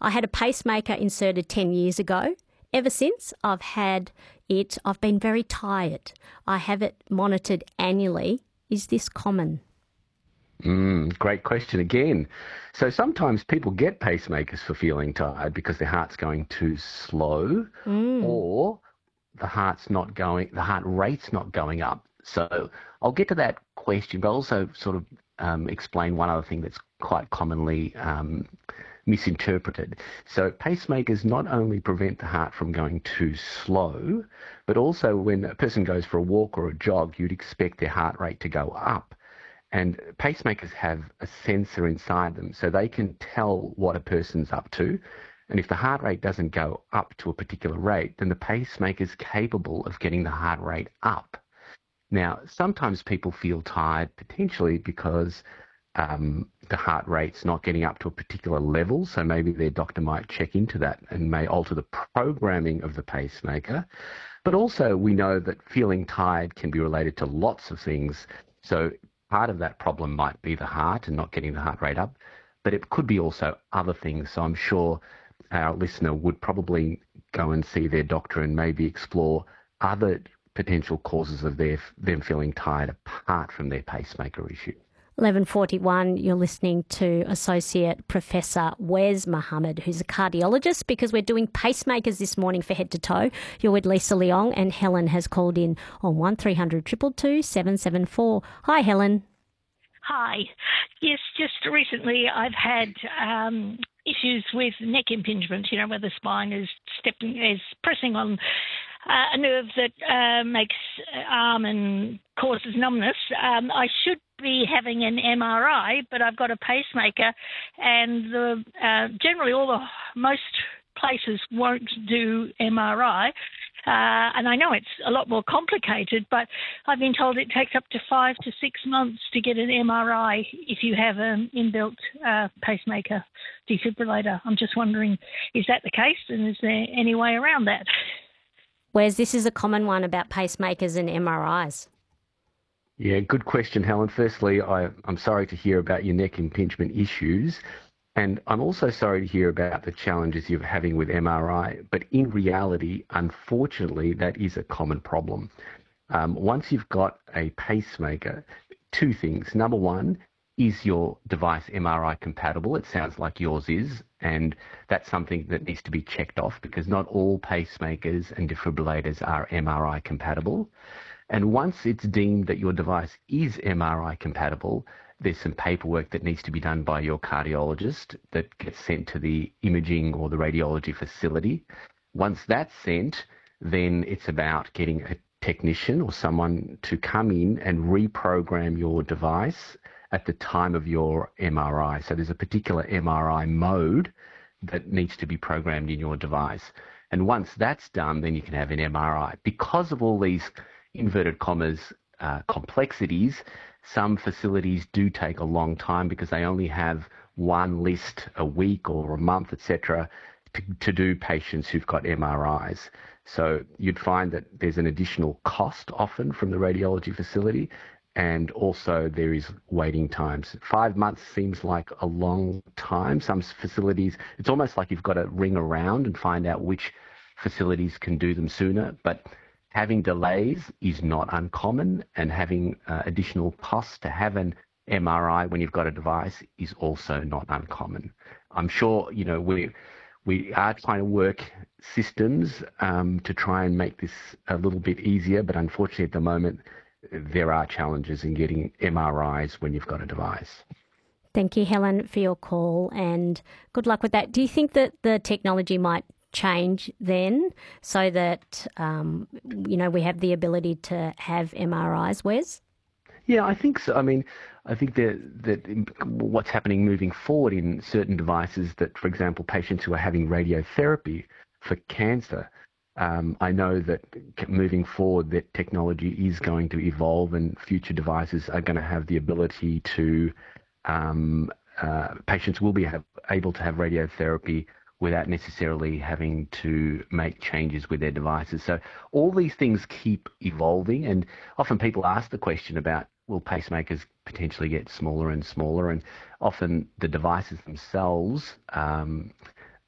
I had a pacemaker inserted 10 years ago. Ever since I've had it, I've been very tired. I have it monitored annually. Is this common? Great question again. So sometimes people get pacemakers for feeling tired because their heart's going too slow, or the heart rate's not going up. So I'll get to that question, but also sort of explain one other thing that's quite commonly misinterpreted. So pacemakers not only prevent the heart from going too slow, but also when a person goes for a walk or a jog, you'd expect their heart rate to go up. And pacemakers have a sensor inside them, so they can tell what a person's up to. And if the heart rate doesn't go up to a particular rate, then the pacemaker's capable of getting the heart rate up. Now, sometimes people feel tired potentially because the heart rate's not getting up to a particular level, so maybe their doctor might check into that and may alter the programming of the pacemaker. But also we know that feeling tired can be related to lots of things. So part of that problem might be the heart and not getting the heart rate up, but it could be also other things. So I'm sure our listener would probably go and see their doctor and maybe explore other potential causes of them feeling tired apart from their pacemaker issue. 11:41, you're listening to Associate Professor Wes Mohammed, who's a cardiologist, because we're doing pacemakers this morning for Head to Toe. You're with Lisa Leong, and Helen has called in on 1300 222 774. Hi, Helen. Hi. Yes, just recently I've had issues with neck impingement, where the spine is pressing on a nerve that makes arm and causes numbness. I should be having an MRI, but I've got a pacemaker, and generally most places won't do MRI. And I know it's a lot more complicated, but I've been told it takes up to 5 to 6 months to get an MRI if you have an inbuilt pacemaker defibrillator. I'm just wondering, is that the case, and is there any way around that? Whereas this is a common one about pacemakers and MRIs. Yeah, good question, Helen. Firstly, I'm sorry to hear about your neck impingement issues. And I'm also sorry to hear about the challenges you're having with MRI. But in reality, unfortunately, that is a common problem. Once you've got a pacemaker, two things. Number one, is your device MRI compatible? It sounds like yours is. And that's something that needs to be checked off because not all pacemakers and defibrillators are MRI compatible. And once it's deemed that your device is MRI compatible, there's some paperwork that needs to be done by your cardiologist that gets sent to the imaging or the radiology facility. Once that's sent, then it's about getting a technician or someone to come in and reprogram your device at the time of your MRI. So there's a particular MRI mode that needs to be programmed in your device. And once that's done, then you can have an MRI. Because of all these inverted commas complexities, some facilities do take a long time because they only have one list a week or a month, etc., to do patients who've got MRIs. So you'd find that there's an additional cost often from the radiology facility, and also there is waiting times. 5 months seems like a long time. Some facilities, it's almost like you've got to ring around and find out which facilities can do them sooner, but having delays is not uncommon, and having additional costs to have an MRI when you've got a device is also not uncommon. I'm sure, we are trying to work systems to try and make this a little bit easier, but unfortunately at the moment there are challenges in getting MRIs when you've got a device. Thank you, Helen, for your call, and good luck with that. Do you think that the technology might change then so that, we have the ability to have MRIs, Wes? Yeah, I think so. I mean, I think that what's happening moving forward in certain devices that, for example, patients who are having radiotherapy for cancer, I know that moving forward that technology is going to evolve and future devices are going to have the ability to, patients will be able to have radiotherapy without necessarily having to make changes with their devices. So all these things keep evolving, and often people ask the question about, will pacemakers potentially get smaller and smaller? And often the devices themselves